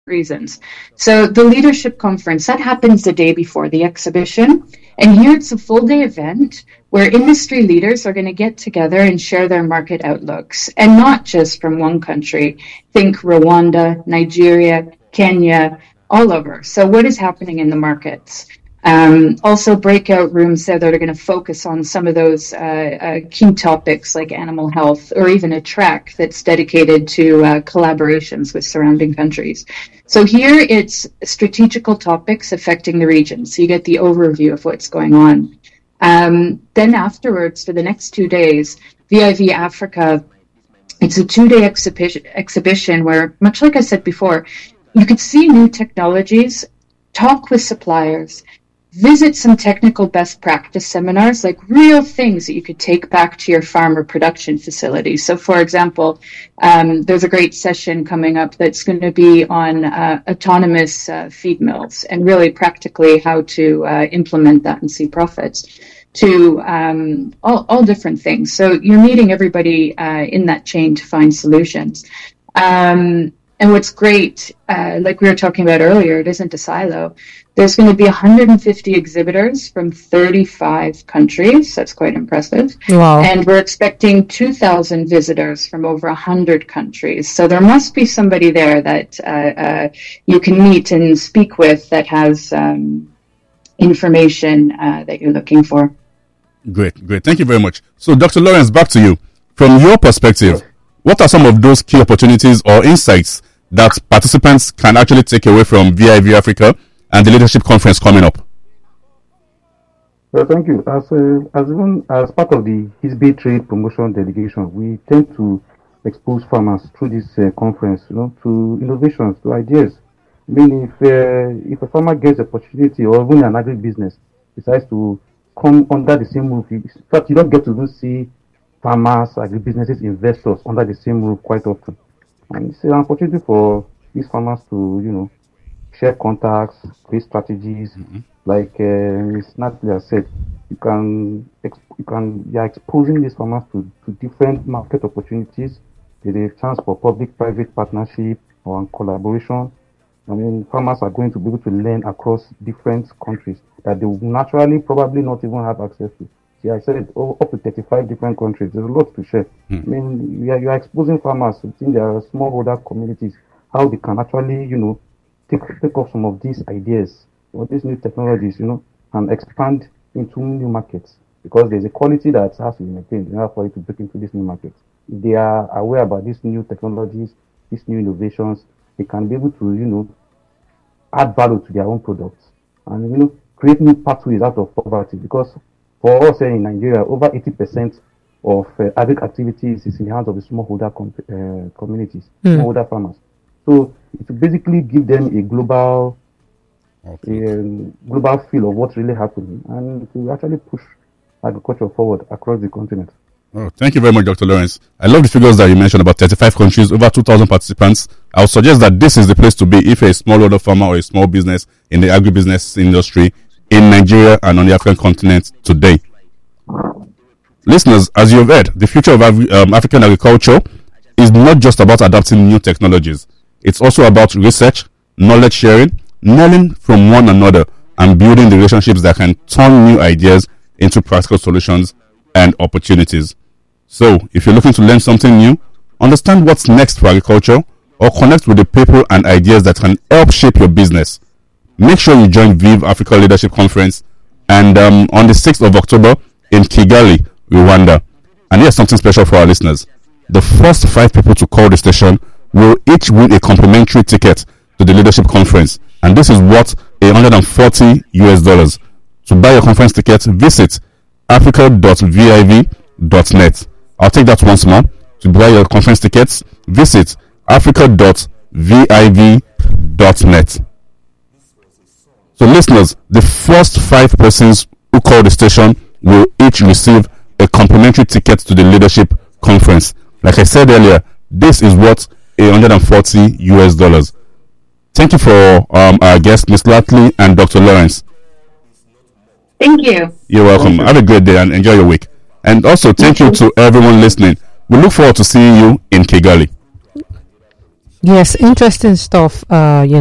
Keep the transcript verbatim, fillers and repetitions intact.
reasons. So the leadership conference, that happens the day before the exhibition. And here it's a full day event where industry leaders are going to get together and share their market outlooks. And not just from one country. Think Rwanda, Nigeria, Kenya, all over. So what is happening in the markets? Um, also breakout rooms there that are going to focus on some of those uh, uh, key topics like animal health, or even a track that's dedicated to uh, collaborations with surrounding countries. So here it's strategical topics affecting the region. So you get the overview of what's going on. Um, then afterwards, for the next two days, V I V Africa, it's a two-day exhibition, exhibition where, much like I said before, you could see new technologies, talk with suppliers, visit some technical best practice seminars, like real things that you could take back to your farm or production facility. So, for example, um, there's a great session coming up that's going to be on uh, autonomous uh, feed mills and really practically how to uh, implement that and see profits, to um, all, all different things. So you're meeting everybody uh, in that chain to find solutions. Um, and what's great, uh, like we were talking about earlier, it isn't a silo. There's going to be one hundred fifty exhibitors from thirty-five countries. That's quite impressive. Wow. And we're expecting two thousand visitors from over one hundred countries. So there must be somebody there that uh, uh, you can meet and speak with that has um, information uh, that you're looking for. Great, great. Thank you very much. So, Doctor Lawrence, back to you. From your perspective, what are some of those key opportunities or insights that participants can actually take away from V I V Africa and the leadership conference coming up? Well, thank you. As uh, as even as part of the Hisbe Trade Promotion Delegation, we tend to expose farmers through this uh, conference, you know, to innovations, to ideas. I mean, if uh, if a farmer gets the opportunity, or even an agribusiness decides to come under the same roof, in fact, you don't get to even see farmers, agribusinesses, investors under the same roof quite often. And it's an opportunity for these farmers to, you know, share contacts, create strategies. Mm-hmm. Like uh, Miz Natalie has said, you can exp- you can you are exposing these farmers to, to different market opportunities. There's a chance for public-private partnership or collaboration. I mean, farmers are going to be able to learn across different countries that they will naturally probably not even have access to. Yeah, I said oh, up to thirty-five different countries. There's a lot to share. Mm. I mean, you are, you are exposing farmers within their smallholder communities, how they can actually, you know, take take off some of these ideas or these new technologies, you know, and expand into new markets. Because there's a quality that has to be maintained in order for you to break into these new markets. If they are aware about these new technologies, these new innovations, they can be able to, you know, add value to their own products and, you know, create new pathways out of poverty. Because for us here in Nigeria, over eighty percent of uh, agric activities is in the hands of the smallholder com- uh, communities, mm. smallholder farmers. So it will basically give them a global, okay. a, um, global feel of what's really happening, and it will actually push agriculture forward across the continent. Oh, thank you very much, Doctor Lawrence. I love the figures that you mentioned about thirty-five countries, over two thousand participants. I would suggest that this is the place to be if you're a smallholder farmer or a small business in the agribusiness industry in Nigeria and on the African continent today. Listeners, as you've heard, the future of Af- um, African agriculture is not just about adopting new technologies. It's also about research, knowledge sharing, learning from one another, and building the relationships that can turn new ideas into practical solutions and opportunities. So, if you're looking to learn something new, understand what's next for agriculture, or connect with the people and ideas that can help shape your business, make sure you join V I V Africa Leadership Conference and um, on the sixth of October in Kigali, Rwanda. And here's something special for our listeners. The first five people to call the station will each win a complimentary ticket to the Leadership Conference. And this is worth one hundred forty U S dollars. To buy your conference ticket, visit africa dot viv dot net. I'll take that once more. To buy your conference tickets, visit africa dot viv dot net. So listeners, the first five persons who call the station will each receive a complimentary ticket to the Leadership Conference. Like I said earlier, this is worth one hundred forty U S dollars. Thank you for um, our guests, Miz Latley and Doctor Lawrence. Thank you. You're welcome. Have a great day and enjoy your week. And also, thank you to everyone listening. We look forward to seeing you in Kigali. Yes, interesting stuff. Uh, you